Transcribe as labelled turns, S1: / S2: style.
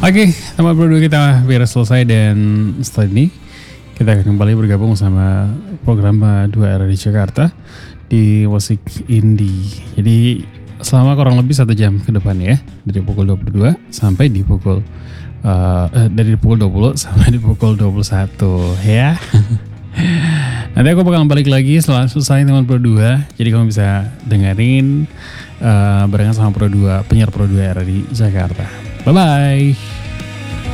S1: Oke, teman berdua kita beres selesai dan setelah ini kita akan kembali bergabung sama program Dua Era di Jakarta di musik indie. Jadi selama kurang lebih 1 jam ke depan ya, dari pukul 22 sampai di pukul dari pukul 20 sampai di pukul 21 ya. Nanti aku bakal balik lagi setelah selesai teman Pro 2. Jadi kamu bisa dengerin barengan sama Pro 2, penyiar Pro 2 Era di Jakarta. Bye bye.